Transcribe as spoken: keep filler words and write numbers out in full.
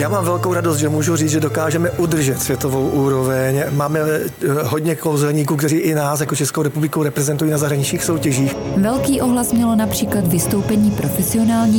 Já mám velkou radost, že můžu říct, že dokážeme udržet světovou úroveň. Máme hodně kouzelníků, kteří i nás jako Českou republiku reprezentují na zahraničních soutěžích. Velký ohlas mělo například vystoupení profesionální